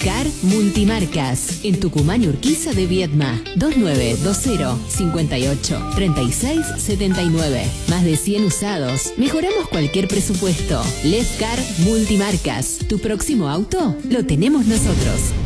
Lefcar Multimarcas. En Tucumán y Urquiza de Viedma. 2920-58-3679. Más de 100 usados. Mejoramos cualquier presupuesto. Lefcar Multimarcas. Tu próximo auto lo tenemos nosotros.